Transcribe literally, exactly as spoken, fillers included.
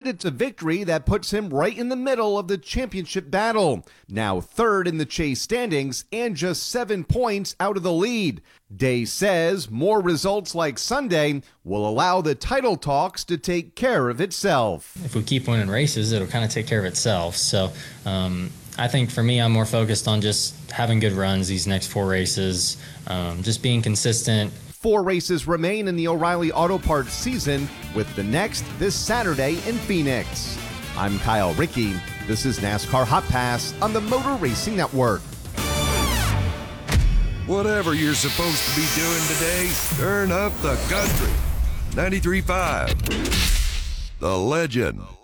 it's a victory that puts him right in the middle of the championship battle, now third in the chase standings and just seven points out of the lead. Day says more results like Sunday will allow the title talks to take care of itself. If we keep winning races, it'll kind of take care of itself. So um, I think for me, I'm more focused on just having good runs these next four races, um, just being consistent. Four races remain in the O'Reilly Auto Parts season, with the next this Saturday in Phoenix. I'm Kyle Rickey. This is NASCAR Hot Pass on the Motor Racing Network. Whatever you're supposed to be doing today, turn up the country. ninety-three point five, The Legend.